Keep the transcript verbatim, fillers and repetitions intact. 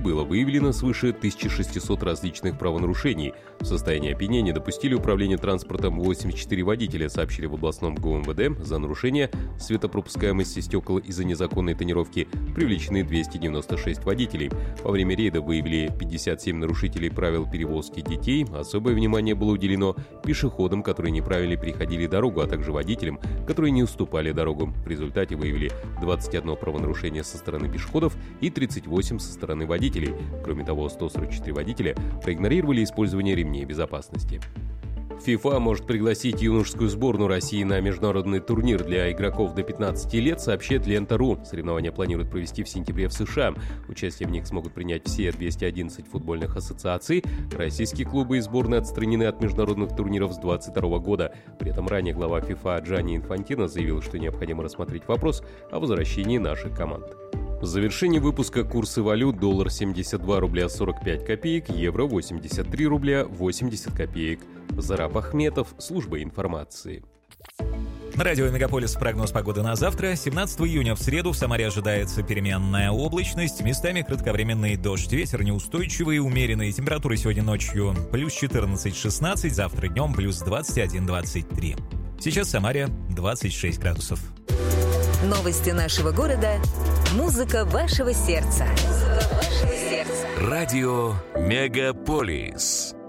было выявлено свыше тысячи шестисот различных правонарушений. В состоянии опьянения допустили управление транспортом восемьдесят четыре водителя, сообщили в областном ГУМВД. За нарушение светопропускаемости стекол из-за незаконной тонировки привлечены двести девяносто шесть водителей. Во время рейда выявили пятьдесят семь нарушителей правил перевозки детей. Особое внимание было уделено пешеходам, которые неправильно переходили дорогу, а также водителям, которые не уступали дорогу. В результате выявили двадцать одно правонарушение со стороны пешеходов и тридцать восемь со стороны водителей. Кроме того, сто сорок четыре водителя проигнорировали использование ремней безопасности. ФИФА может пригласить юношескую сборную России на международный турнир для игроков до пятнадцати лет, сообщает Лента.ру. Соревнования планируют провести в сентябре в США. Участие в них смогут принять все двести одиннадцать футбольных ассоциаций. Российские клубы и сборные отстранены от международных турниров с двадцать второго года. При этом ранее глава ФИФА Джанни Инфантино заявил, что необходимо рассмотреть вопрос о возвращении наших команд. В завершении выпуска курсы валют: доллар семьдесят два рубля сорок пять копеек, евро восемьдесят три рубля восемьдесят копеек. Зараб Ахметов, служба информации. Радио Мегаполис. Прогноз погоды на завтра. семнадцатого июня в среду в Самаре ожидается переменная облачность, местами кратковременный дождь. Ветер неустойчивый, умеренный. Температура сегодня ночью плюс четырнадцать-шестнадцать, завтра днем плюс двадцать один - двадцать три. Сейчас в Самаре двадцать шесть градусов. Новости нашего города. Музыка вашего сердца. Музыка вашего сердца. Радио Мегаполис.